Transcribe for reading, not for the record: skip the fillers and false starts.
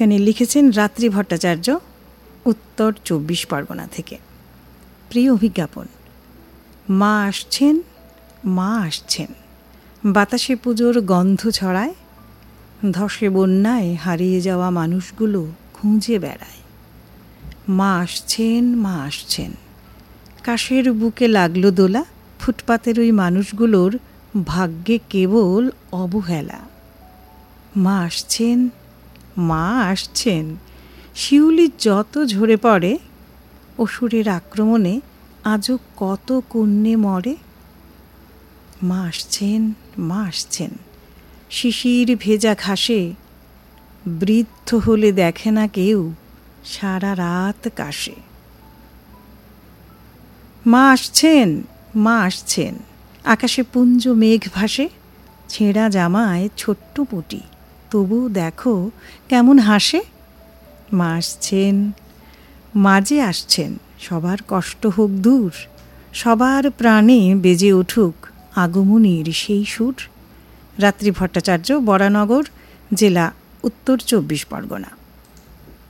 এখানে লিখেছেন রাত্রি ভট্টাচার্য, উত্তর 24 পরগনা থেকে। প্রিয় অভিজ্ঞাপন। মা আসছেন, মা আসছেন, বাতাসে পুজোর গন্ধ ছড়ায়, ধসে বন্যায় হারিয়ে যাওয়া মানুষগুলো খুঁজে বেড়ায়। মা আসছেন, মা আসছেন, কাশের বুকে লাগলো দোলা, ফুটপাতের ওই মানুষগুলোর ভাগ্যে কেবল অবহেলা। মা আসছেন, মা আসছেন, শিউলি যত ঝরে পড়ে, অসুরের আক্রমণে আজও কত কন্যে মরে। মা আসছেন, মা আসছেন, শিশির ভেজা ঘাসে বৃদ্ধ হলে দেখে না কেউ, সারা রাত কাশে। মা আসছেন, মা আসছেন, আকাশে পুঞ্জ মেঘ ভাসে, ছেঁড়া জামায় ছোট্ট পুটি, তবু দেখো কেমন হাসে। মা আসছেন, মাঝে আসছেন, সবার কষ্ট হোক দূর, সবার প্রাণে বেজে উঠুক আগমনীর সেই সুর। রাত্রি ভট্টাচার্য, বরানগর জেলা, উত্তর 24 পরগনা।